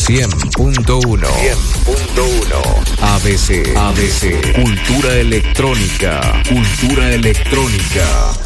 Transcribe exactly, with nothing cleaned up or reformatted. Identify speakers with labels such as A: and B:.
A: cien punto uno. cien punto uno. A B C. A B C. Cultura electrónica. Cultura electrónica.